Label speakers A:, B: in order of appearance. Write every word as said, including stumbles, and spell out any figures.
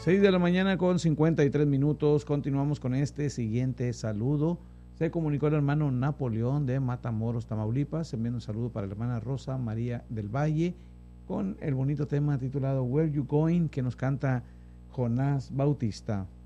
A: seis de la mañana con cincuenta y tres minutos. Continuamos con este siguiente saludo. Se comunicó el hermano Napoleón de Matamoros, Tamaulipas, enviando un saludo para la hermana Rosa María del Valle con el bonito tema titulado Where You Going, que nos canta Jonás Bautista.